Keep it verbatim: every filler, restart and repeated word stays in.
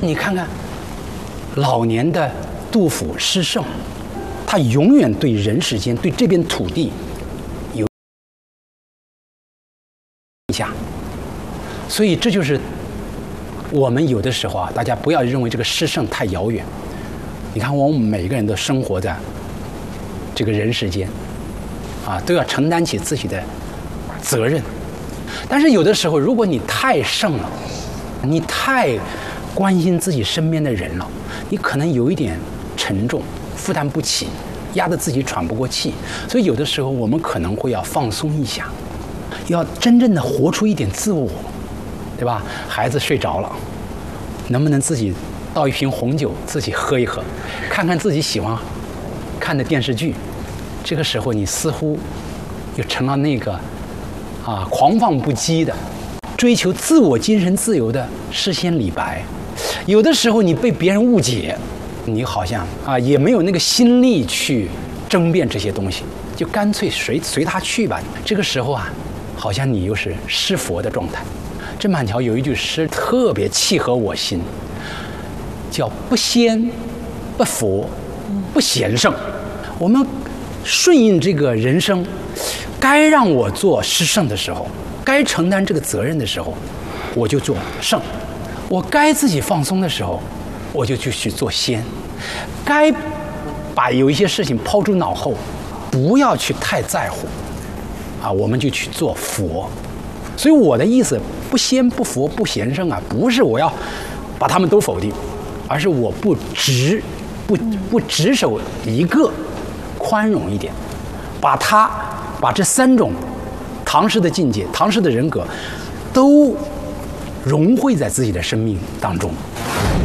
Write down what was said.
你看看老年的杜甫诗圣，他永远对人世间、对这片土地有影响。所以这就是我们有的时候啊，大家不要认为这个诗圣太遥远。你看，我们每一个人都生活在这个人世间，啊，都要承担起自己的责任。但是有的时候，如果你太圣了，你太关心自己身边的人了，你可能有一点沉重，负担不起，压得自己喘不过气。所以有的时候我们可能会要放松一下，要真正的活出一点自我，对吧？孩子睡着了，能不能自己倒一瓶红酒自己喝一喝，看看自己喜欢看的电视剧？这个时候你似乎又成了那个啊狂放不羁的追求自我精神自由的诗仙李白。有的时候你被别人误解，你好像啊也没有那个心力去争辩这些东西，就干脆随随他去吧。这个时候啊，好像你又是诗佛的状态。郑板桥有一句诗特别契合我心，叫不仙不佛不贤圣。我们顺应这个人生，该让我做诗圣的时候，该承担这个责任的时候，我就做圣；我该自己放松的时候，我就去去做仙；该把有一些事情抛诸脑后，不要去太在乎，啊，我们就去做佛。所以我的意思，不仙不佛不贤圣啊，不是我要把他们都否定，而是我不执不不执守一个，宽容一点，把它把这三种唐诗的境界、唐诗的人格都融汇在自己的生命当中。